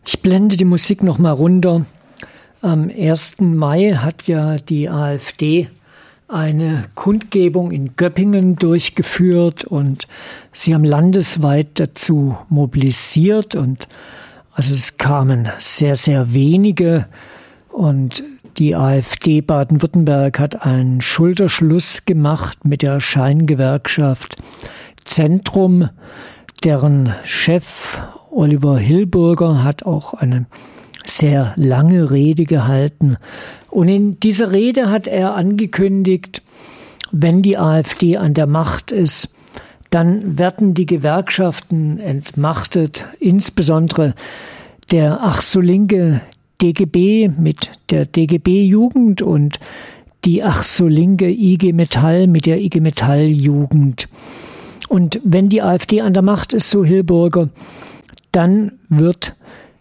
Ich blende die Musik noch mal runter. Am 1. Mai hat ja die AfD eine Kundgebung in Göppingen durchgeführt und sie haben landesweit dazu mobilisiert und also es kamen sehr, sehr wenige und die AfD Baden-Württemberg hat einen Schulterschluss gemacht mit der Scheingewerkschaft Zentrum, deren Chef Oliver Hilburger hat auch eine sehr lange Rede gehalten. Und in dieser Rede hat er angekündigt, wenn die AfD an der Macht ist, dann werden die Gewerkschaften entmachtet, insbesondere der ach so linke DGB mit der DGB-Jugend und die ach so linke IG Metall mit der IG Metall-Jugend. Und wenn die AfD an der Macht ist, so Hilburger, dann wird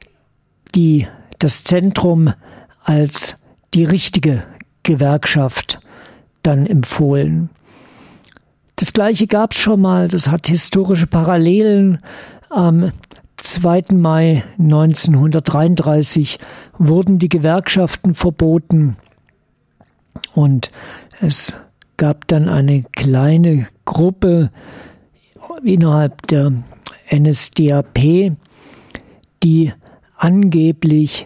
das Zentrum als die richtige Gewerkschaft dann empfohlen. Das Gleiche gab es schon mal, das hat historische Parallelen. Am 2. Mai 1933 wurden die Gewerkschaften verboten und es gab dann eine kleine Gruppe innerhalb der NSDAP, die angeblich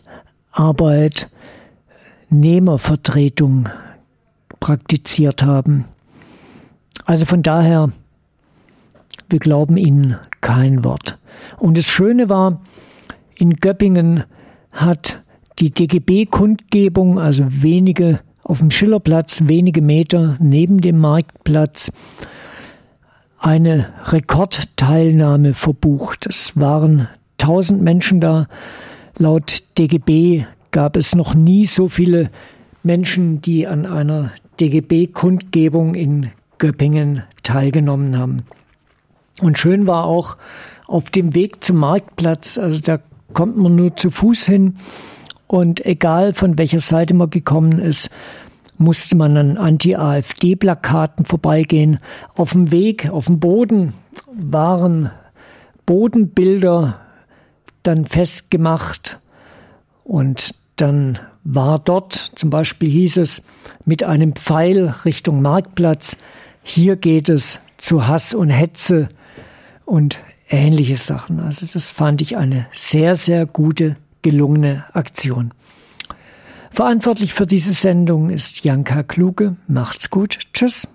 Arbeitnehmervertretung praktiziert haben. Also von daher, wir glauben ihnen kein Wort. Und das Schöne war, in Göppingen hat die DGB-Kundgebung, also wenige auf dem Schillerplatz, wenige Meter neben dem Marktplatz, eine Rekordteilnahme verbucht. Es waren 1000 Menschen da. Laut DGB gab es noch nie so viele Menschen, die an einer DGB-Kundgebung in Göppingen teilgenommen haben. Und schön war auch auf dem Weg zum Marktplatz, also da kommt man nur zu Fuß hin und egal von welcher Seite man gekommen ist, musste man an Anti-AfD-Plakaten vorbeigehen. Auf dem Weg, auf dem Boden waren Bodenbilder dann festgemacht und dann war dort, zum Beispiel hieß es mit einem Pfeil Richtung Marktplatz, hier geht es zu Hass und Hetze und ähnliche Sachen. Also das fand ich eine sehr, sehr gute, gelungene Aktion. Verantwortlich für diese Sendung ist Janka Kluge. Macht's gut. Tschüss.